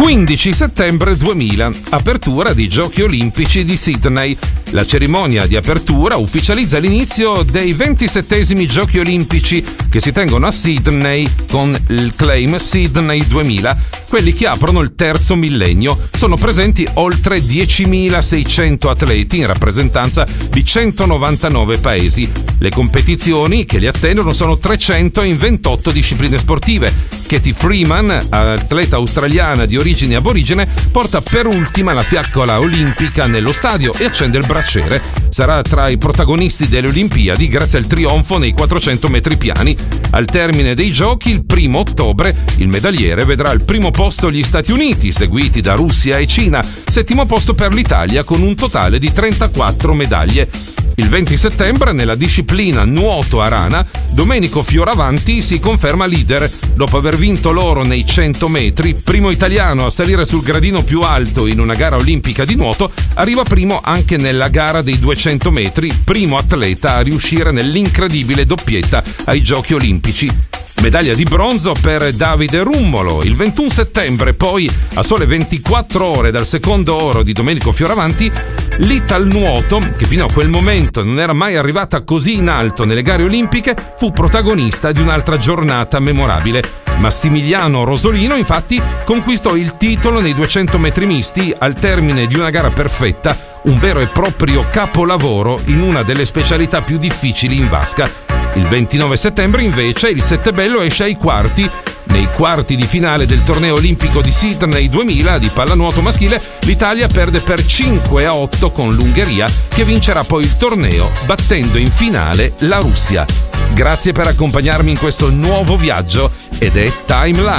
15 settembre 2000, apertura dei Giochi Olimpici di Sydney. La cerimonia di apertura ufficializza l'inizio dei 27esimi Giochi Olimpici che si tengono a Sydney con il claim Sydney 2000, quelli che aprono il terzo millennio. Sono presenti oltre 10.600 atleti in rappresentanza di 199 paesi. Le competizioni che li attendono sono 300 in 28 discipline sportive. Katie Freeman, atleta australiana di origine aborigene, porta per ultima la fiaccola olimpica nello stadio e accende il braciere. Sarà tra i protagonisti delle Olimpiadi grazie al trionfo nei 400 metri piani. Al termine dei giochi, il 1 ottobre, il medagliere vedrà al primo posto gli Stati Uniti, seguiti da Russia e Cina. Settimo posto per l'Italia con un totale di 34 medaglie. Il 20 settembre, nella disciplina nuoto a rana, Domenico Fioravanti si conferma leader. Dopo aver vinto l'oro nei 100 metri, primo italiano a salire sul gradino più alto in una gara olimpica di nuoto, arriva primo anche nella gara dei 200 metri, primo atleta a riuscire nell'incredibile doppietta ai Giochi Olimpici. Medaglia di bronzo per Davide Rummolo. Il 21 settembre, poi, a sole 24 ore dal secondo oro di Domenico Fioravanti, l'Italnuoto, che fino a quel momento non era mai arrivata così in alto nelle gare olimpiche, fu protagonista di un'altra giornata memorabile. Massimiliano Rosolino, infatti, conquistò il titolo nei 200 metri misti al termine di una gara perfetta, un vero e proprio capolavoro in una delle specialità più difficili in vasca. Il 29 settembre invece il Settebello esce ai quarti. Nei quarti di finale del torneo olimpico di Sydney 2000 di pallanuoto maschile, l'Italia perde per 5-8 con l'Ungheria, che vincerà poi il torneo battendo in finale la Russia. Grazie per accompagnarmi in questo nuovo viaggio ed è Timeline.